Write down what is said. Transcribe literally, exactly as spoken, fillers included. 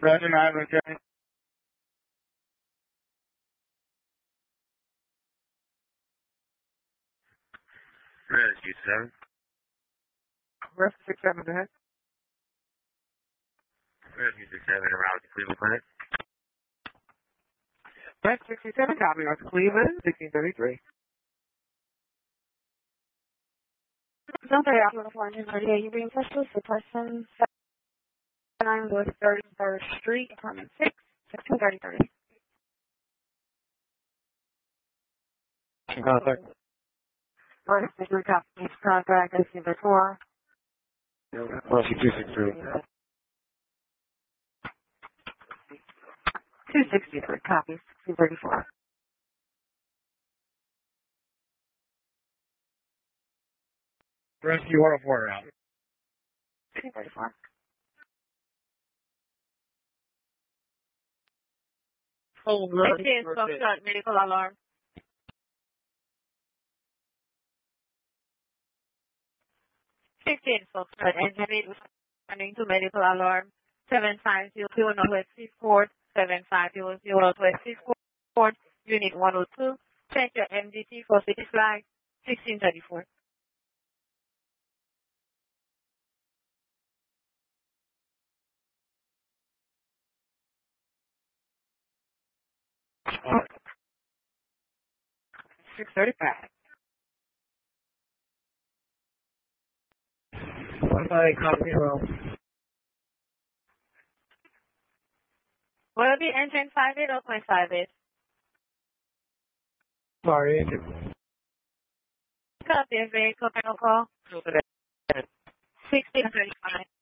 Roger, nine, returning. Rescue seven. Rescue six seven, go ahead. Rescue six seven around the Cleveland Clinic. Rescue sixty-seven, copy, North Cleveland, sixteen thirty-three. Somebody out of four hundred thirty-eight, you being touched with the person seven with thirty-first Street, apartment six, sixteen thirty-three. Contact. Rescue three copies, contact, rescue four. Rescue two sixty-three. two sixty-three copies, sixteen thirty-four. Rescue one oh four around. sixteen thirty-four. Oh, fifteen Foxtrot, medical alarm. fifteen Foxtrot, engine eight responding to medical alarm. seven five zero zero Northwest fifth Court, seven five zero zero Northwest fifth Court, Unit one oh two. Check your M D T for city flag, sixteen thirty-four. six thirty-five. Somebody copy well. Will it be engine five eight or point five eight? Sorry. Copy, vehicle panel call. sixteen thirty-five.